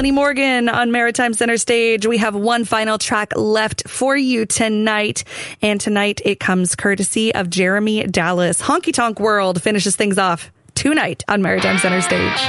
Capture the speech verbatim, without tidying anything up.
Melanie Morgan on Maritime Center Stage. We have one final track left for you tonight. And tonight it comes courtesy of Jeremy Dallas. Honky Tonk World finishes things off tonight on Maritime Center Stage.